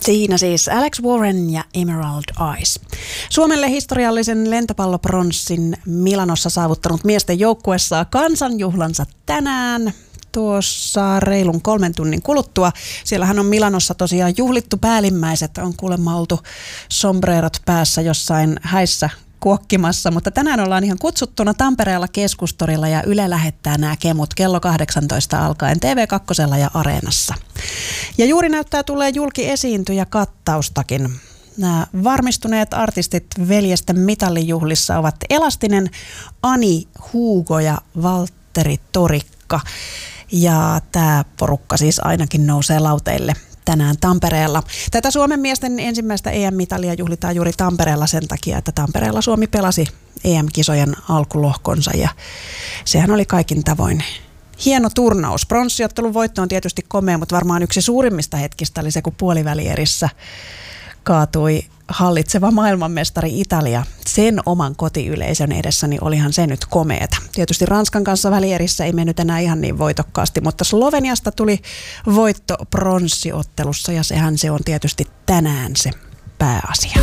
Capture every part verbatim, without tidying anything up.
Siinä siis Alex Warren ja Emerald Eyes. Suomelle historiallisen lentopallopronssin Milanossa saavuttanut miesten joukkue saa kansanjuhlansa tänään tuossa reilun kolmen tunnin kuluttua. Siellähän on Milanossa tosiaan juhlittu päällimmäiset, on kuulemma oltu sombrerot päässä jossain häissä kuokkimassa, mutta tänään ollaan ihan kutsuttuna Tampereella Keskustorilla ja Yle lähettää nämä kemut kello kahdeksantoista alkaen T V kaksi ja Areenassa. Ja juuri näyttää tulee julki esiintyjä kattaustakin. Nämä varmistuneet artistit veljesten mitallijuhlissa ovat Elastinen, Ani Hugo ja Valtteri Torikka. Ja tämä porukka siis ainakin nousee lauteille tänään Tampereella. Tätä Suomen miesten ensimmäistä E M-mitalia juhlitaan juuri Tampereella sen takia, että Tampereella Suomi pelasi E M-kisojen alkulohkonsa ja sehän oli kaikin tavoin hieno turnaus. Pronssiottelun voitto on tietysti komea, mutta varmaan yksi suurimmista hetkistä oli se, kun puolivälierissä kaatui hallitseva maailmanmestari Italia sen oman kotiyleisön edessä, niin olihan se nyt komeeta. Tietysti Ranskan kanssa välierissä ei mennyt enää ihan niin voitokkaasti, mutta Sloveniasta tuli voitto pronssiottelussa ja sehän se on tietysti tänään se pääasia.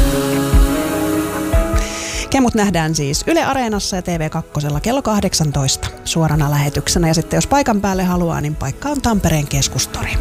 Kemut nähdään siis Yle Areenassa ja T V kaksi kello kahdeksantoista suorana lähetyksenä ja sitten jos paikan päälle haluaa, niin paikka on Tampereen Keskustori.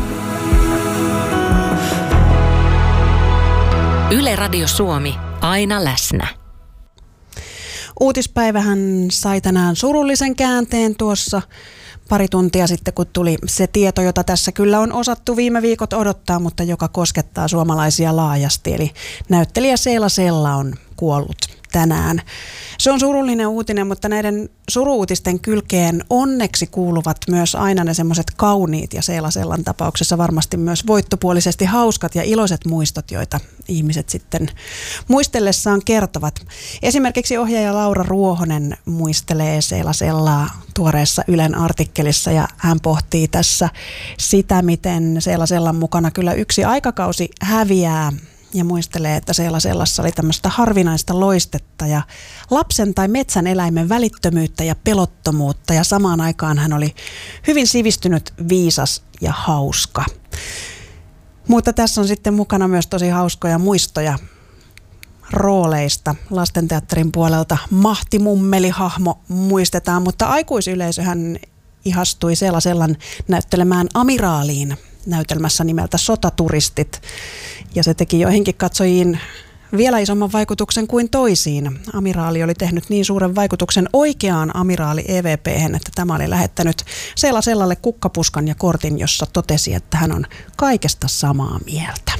Yle Radio Suomi, aina läsnä. Uutispäivähän sai tänään surullisen käänteen tuossa pari tuntia sitten, kun tuli se tieto, jota tässä kyllä on osattu viime viikot odottaa, mutta joka koskettaa suomalaisia laajasti. Eli näyttelijä Seela Sella on kuollut tänään. Se on surullinen uutinen, mutta näiden suru-uutisten kylkeen onneksi kuuluvat myös aina ne semmoiset kauniit ja Seela Sellan tapauksessa varmasti myös voittopuolisesti hauskat ja iloiset muistot, joita ihmiset sitten muistellessaan kertovat. Esimerkiksi ohjaaja Laura Ruohonen muistelee Seela Sellaa tuoreessa Ylen artikkelissa ja hän pohtii tässä sitä, miten Seela Sellan mukana kyllä yksi aikakausi häviää. Ja muistelee, että Seela Sellassa oli tämmöistä harvinaista loistetta ja lapsen tai metsän eläimen välittömyyttä ja pelottomuutta. Ja samaan aikaan hän oli hyvin sivistynyt, viisas ja hauska. Mutta tässä on sitten mukana myös tosi hauskoja muistoja rooleista. Lastenteatterin puolelta Mahti Mummeli-hahmo muistetaan, mutta aikuisyleisöhän ihastui Seela Sellan näyttelemään Amiraaliin näytelmässä nimeltä Sotaturistit. Ja se teki joihinkin katsojiin vielä isomman vaikutuksen kuin toisiin. Amiraali oli tehnyt niin suuren vaikutuksen oikeaan amiraali E V P:hen, että tämä oli lähettänyt Seela Sellalle kukkapuskan ja kortin, jossa totesi, että hän on kaikesta samaa mieltä.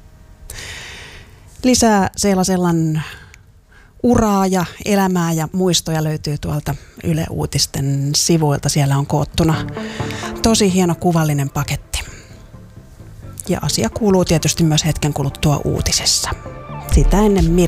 Lisää Seela Sellan uraa ja elämää ja muistoja löytyy tuolta Yle Uutisten sivuilta. Siellä on koottuna tosi hieno kuvallinen paketti. Ja asia kuuluu tietysti myös hetken kuluttua uutisessa. Sitä ennen Mirja